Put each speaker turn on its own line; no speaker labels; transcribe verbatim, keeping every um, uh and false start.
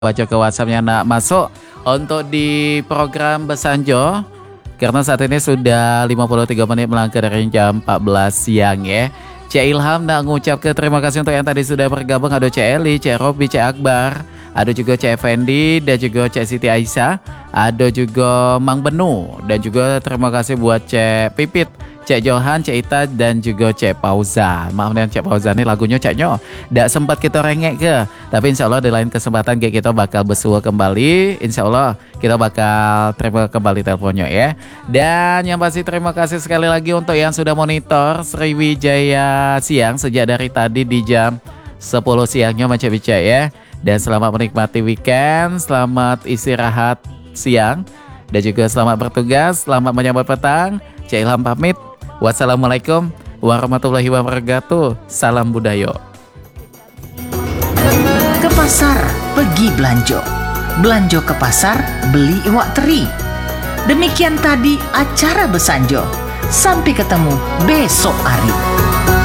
baca ke WhatsAppnya nak masuk untuk di program Besanjo. Karena saat ini sudah lima puluh tiga menit melangkah dari jam empat belas siang ya. Cik Ilham nak ngucap ke terima kasih untuk yang tadi sudah bergabung. Ada Cik Eli, Cik Robi, Cik Akbar, ada juga Cik Effendi dan juga Cik Siti Aisyah, ada juga Mang Benu, dan juga terima kasih buat Cik Pipit, Cik Johan, Cik Ita, dan juga Cik Pauza. Maaf nih Cik Pauza nih lagunya Caknyo tidak sempat kita rengek ke, tapi insya Allah di lain kesempatan kita bakal bersua kembali. Insya Allah kita bakal terima kembali teleponnya ya. Dan yang pasti terima kasih sekali lagi untuk yang sudah monitor Sriwijaya siang sejak dari tadi di jam sepuluh siangnya Macam Bica ya. Dan selamat menikmati weekend, selamat istirahat siang, dan juga selamat bertugas, selamat menyambut petang. Cik Ilham pamit. Wassalamualaikum warahmatullahi wabarakatuh. Salam budaya.
Ke pasar, pergi belanjo. Belanjo ke pasar, beli iwak teri. Demikian tadi acara Besanjo. Sampai ketemu besok hari.